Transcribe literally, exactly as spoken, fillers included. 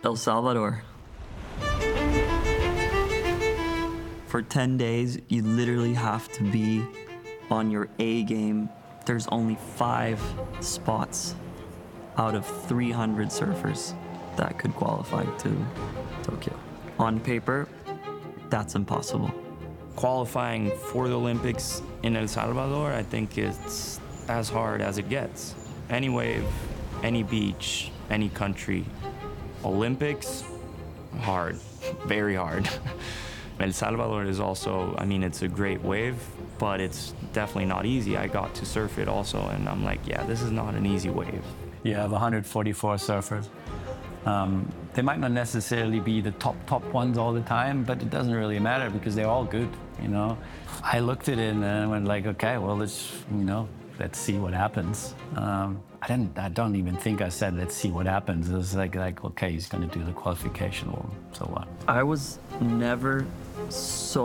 El Salvador. For ten days, you literally have to be on your A game. There's only five spots out of three hundred surfers that could qualify to Tokyo. On paper, that's impossible. Qualifying for the Olympics in El Salvador, I think it's as hard as it gets. Any wave, any beach, any country. Olympics, hard, very hard. El Salvador is also, I mean, it's a great wave, but it's definitely not easy. I got to surf it also, and I'm like, yeah, this is not an easy wave. You have one hundred forty-four surfers. Um, they might not necessarily be the top, top ones all the time, but it doesn't really matter because they're all good, you know? I looked at it and I went like, okay, well, let's, you know, let's see what happens. Um, I didn't, I don't even think I said, let's see what happens. It was like, like okay, he's gonna do the qualification, well, so what? I was never so